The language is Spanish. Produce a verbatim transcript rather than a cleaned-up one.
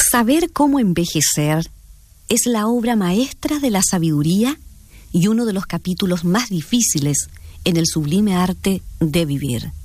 Saber cómo envejecer es la obra maestra de la sabiduría y uno de los capítulos más difíciles en el sublime arte de vivir.